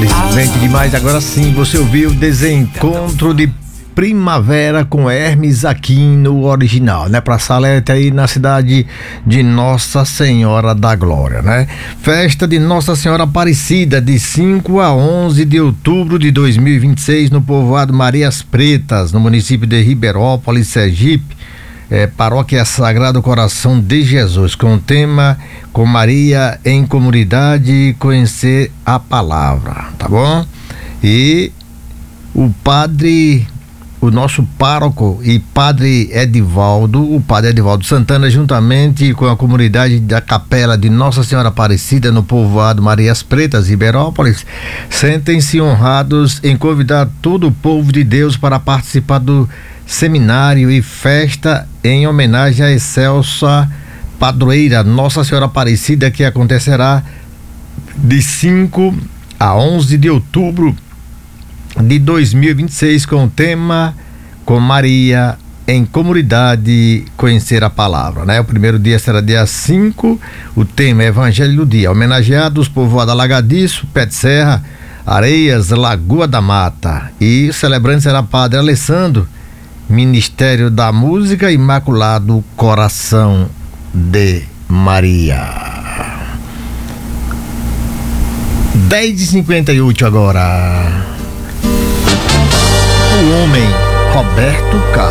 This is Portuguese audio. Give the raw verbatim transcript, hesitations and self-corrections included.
Infelizmente demais, agora sim você ouviu Desencontro de Primavera com Hermes aqui no original, né? Pra Salete aí na cidade de Nossa Senhora da Glória, né? Festa de Nossa Senhora Aparecida de cinco a onze de outubro de dois mil e vinte e seis no povoado Marias Pretas, no município de Ribeirópolis, Sergipe. É, Paróquia Sagrado Coração de Jesus, com o tema Com Maria em Comunidade, conhecer a palavra, tá bom? E o padre, o nosso pároco e padre Edivaldo, o padre Edivaldo Santana, juntamente com a comunidade da Capela de Nossa Senhora Aparecida no povoado Marias Pretas, Ribeirópolis, sentem-se honrados em convidar todo o povo de Deus para participar do seminário e festa em homenagem à excelsa padroeira Nossa Senhora Aparecida, que acontecerá de cinco a onze de outubro de dois mil e vinte e seis, com o tema Com Maria em Comunidade, conhecer a palavra, né? O primeiro dia será dia cinco, o tema é Evangelho do Dia. Homenageados povoado Alagadiço, Pé de Serra, Areias, Lagoa da Mata. E o celebrante será Padre Alessandro, Ministério da Música, Imaculado Coração de Maria. dez e cinquenta e oito agora. O homem Roberto Carlos.